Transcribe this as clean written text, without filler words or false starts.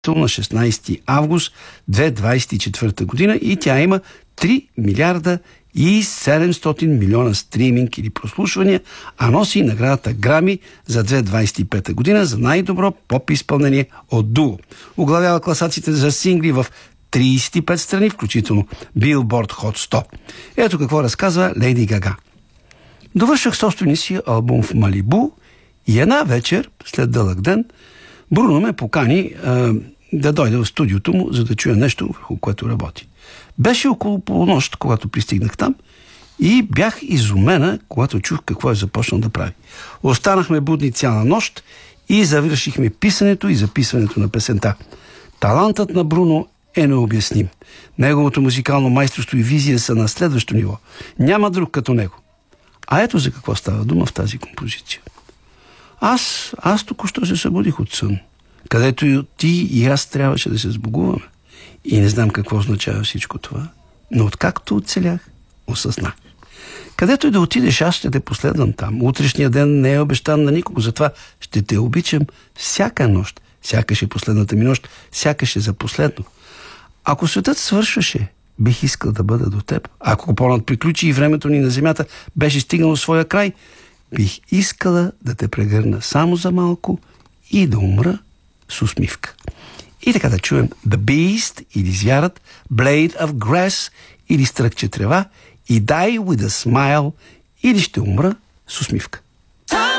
на 16 август 2024 година и тя има 3 милиарда и 700 милиона стриминг или прослушвания, а носи наградата Грами за 2025 година за най-добро поп-изпълнение от дуо. Оглавява класациите за сингли в 35 страни, включително Billboard Hot 100. Ето какво разказва Леди Гага. Довършах собствения си албум в Малибу и една вечер, след дълъг ден, Бруно ме покани да дойде в студиото му, за да чуя нещо, върху което работи. Беше около полунощ, когато пристигнах там и бях изумена, когато чух какво е започнал да прави. Останахме будни цяла нощ и завършихме писането и записването на песента. Талантът на Бруно е необясним. Неговото музикално майсторство и визия са на следващо ниво. Няма друг като него. А ето за какво става дума в тази композиция. Аз току-що се събудих от сън, където и ти и аз трябваше да се сбогуваме. И не знам какво означава всичко това, но откакто оцелях, осъзнах. Където и да отидеш, аз ще те последвам там. Утрешния ден не е обещан на никого, затова ще те обичам всяка нощ. Сякаш е последната ми нощ, сякаш е за последно. Ако светът свършваше, бих искал да бъда до теб. Ако купонът приключи и времето ни на земята беше стигнало своя край, бих искала да те прегърна само за малко и да умра с усмивка. И така да чуем The Beast или Звярат, Blade of Grass или Стръкче трева и Die with a Smile или Ще умра с усмивка.